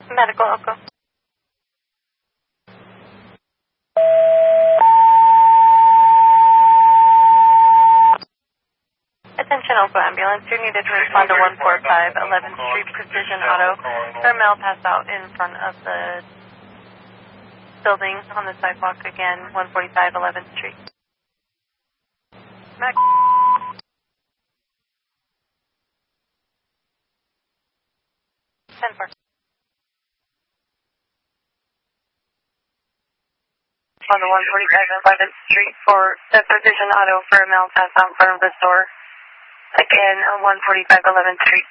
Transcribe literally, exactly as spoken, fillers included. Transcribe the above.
Medical, Elko. Attention, Elko ambulance. You needed to respond to one forty-five eleventh Street Precision Auto. Their male passed out in front of the building on the sidewalk again, one forty-five eleventh Street. Mac. ten four. On the one forty-five eleventh Street for the Precision Auto for a male passed out in front of the store. Again, on one forty-five eleventh Street.